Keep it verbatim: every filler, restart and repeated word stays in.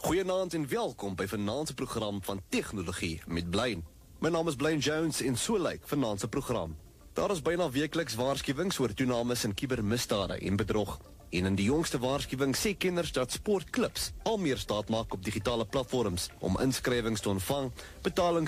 Goeienaand en welkom by vanaand se program van Tegnologie met Blaine. My naam is Blaine Jones en so lyk vanaand se program. Daar is byna weekliks waarskuwings oor toenames in kubermisdade en bedrog. En in die jongste waarskuwing sê kenners dat sportklubs al meer staat maak op digitale platforms om inskrywings te ontvang, betalings